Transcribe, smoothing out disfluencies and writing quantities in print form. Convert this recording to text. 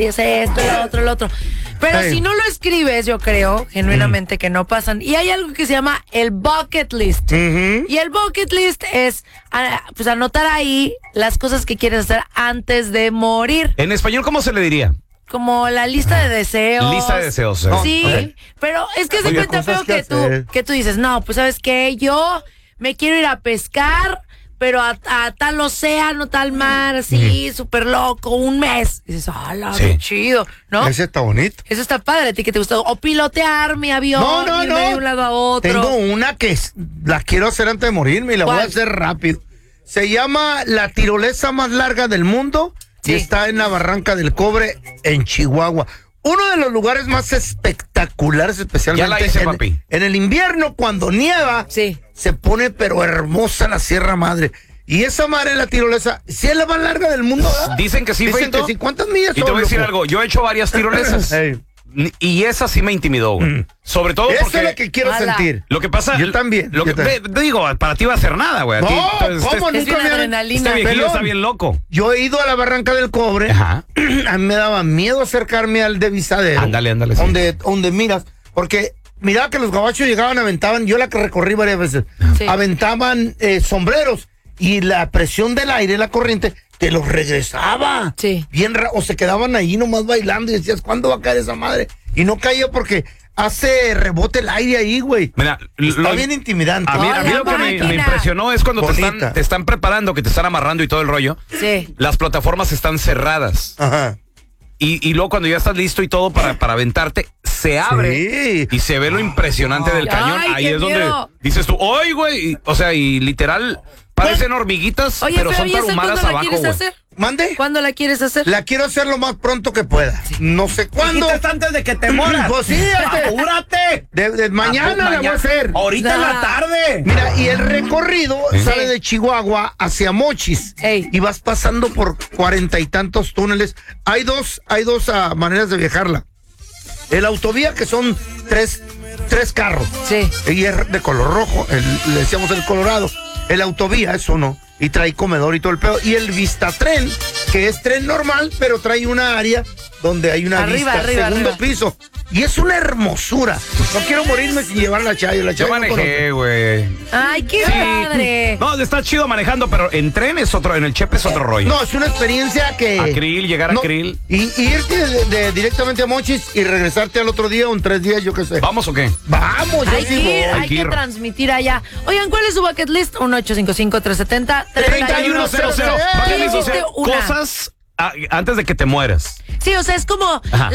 hacer esto, lo otro. Pero si no lo escribes, yo creo, genuinamente, que no pasan. Y hay algo que se llama el bucket list. Y el bucket list es, pues, anotar ahí las cosas que quieres hacer antes de morir. En español, ¿cómo se le diría? Como la lista de deseos. Lista de deseos. Sí, pero es que se cuenta feo que tú dices, no, pues, ¿sabes qué? Yo me quiero ir a pescar, pero a tal océano, tal mar, así, súper loco, un mes. Y dices, ¡hala, qué chido! ¿No? Ese está bonito. Eso está padre, ¿a ti que te gustó? O pilotear mi avión, irme de un lado a otro. Tengo una que la quiero hacer antes de morirme y la voy a hacer rápido. Se llama la tirolesa más larga del mundo y está en la Barranca del Cobre, en Chihuahua. Uno de los lugares más espectaculares, especialmente ya la hice, papi. En el invierno, cuando nieva, se pone pero hermosa la Sierra Madre. Y esa madre, la tirolesa, ¿sí es la más larga del mundo? ¿verdad? Dicen que sí, Dicen que sí. ¿Cuántas millas son? Y te voy a decir algo, yo he hecho varias tirolesas. Y esa sí me intimidó, güey. Sobre todo porque... Eso es lo que quiero sentir. Lo que pasa... Yo también. Digo, para ti va a ser nada, güey. No, ¿cómo? Es una adrenalina. Este viejillo está bien loco. Yo he ido a la Barranca del Cobre. Ajá. A mí me daba miedo acercarme al devisadero. Ándale. Donde miras. Porque miraba que los gabachos llegaban, aventaban. Yo la que recorrí varias veces. Aventaban sombreros. Y la presión del aire, la corriente, te los regresaba. Bien o se quedaban ahí nomás bailando y decías, ¿cuándo va a caer esa madre? Y no caía porque hace rebote el aire ahí, güey. Mira, está bien intimidante. A mí lo que me impresionó es cuando te están preparando, que te están amarrando y todo el rollo. Las plataformas están cerradas. Ajá. Y luego cuando ya estás listo y todo para aventarte, se abre y se ve lo impresionante del cañón. Ahí es donde dices tú, ¡ay, güey! O sea, y literal... Parecen hormiguitas, pero son tarumadas abajo, güey. ¿Mande? ¿Cuándo la quieres hacer? La quiero hacer lo más pronto que pueda. No sé cuándo. Antes de que te mueras. Pues sí, apúrate. De mañana la voy a hacer. Ahorita en la tarde. Mira, y el recorrido sale de Chihuahua hacia Mochis. Y vas pasando por 40 y tantos túneles. Hay dos maneras de viajarla. El autovía, que son tres carros. Y es de color rojo. Le decíamos el colorado. El autovía, eso no. Y trae comedor y todo el pedo. Y el Vistatren, que es tren normal, pero trae una área donde hay una vista, segundo piso. Y es una hermosura. No quiero morirme sin llevar la Chayo. Yo manejé, güey. Ay, qué padre. No, está chido manejando, pero en tren es otro, en el Chepe es otro rollo. No, es una experiencia que... llegar a Krill. Y irte directamente a Mochis y regresarte al otro día o en 3 días, yo qué sé. ¿Vamos o qué? Vamos, yo sí voy. Hay que transmitir allá. Oigan, ¿cuál es su bucket list? 1-855-370-3100. Cosas antes de que te mueras. Sí, o sea, es como...